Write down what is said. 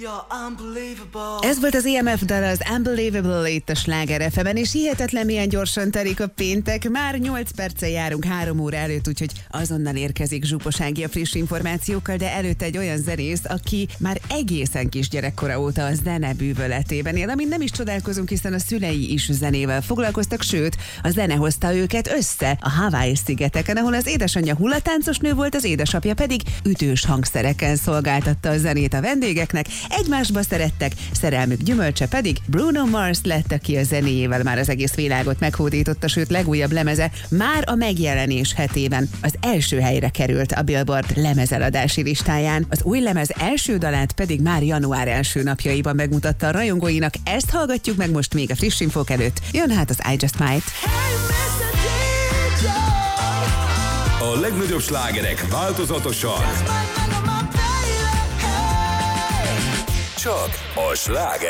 Ez volt az EMF dal, az Unbelievable itt a Sláger FM-en, és hihetetlen milyen gyorsan telik a péntek. Már 8 perccel járunk 3 óra előtt, úgyhogy azonnal érkezik Zsupos Ági a friss információkkal, de előtte egy olyan zenész, aki már egészen kis gyerekkora óta a zene bűvöletében él, amin nem is csodálkozunk, hiszen a szülei is zenével foglalkoztak, sőt, a zene hozta őket össze a Hawaii-szigeteken, ahol az édesanyja hullatáncos nő volt, az édesapja pedig ütős hangszereken szolgáltatta a zenét a vendégeknek. Egymásba szerettek, szerelmük gyümölcse pedig Bruno Mars lett, aki a zenéjével már az egész világot meghódította, sőt legújabb lemeze már a megjelenés hetében az első helyre került a Billboard lemezeladási listáján. Az új lemez első dalát pedig már január első napjaiban megmutatta a rajongóinak. Ezt hallgatjuk meg most még a friss infók előtt. Jön hát az I Just Might. A legnagyobb slágerek változatosan. Csak a Sláger